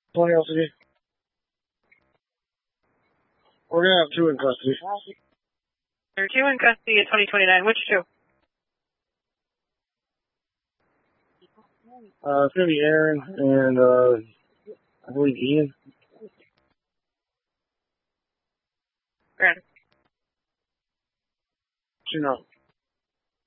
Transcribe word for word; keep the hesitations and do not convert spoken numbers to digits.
twenty L C D. We're gonna have two in custody. There are two in custody at twenty twenty-nine. Which two? Uh, it's gonna be Aaron and, uh, I believe Ian. Granted. You know.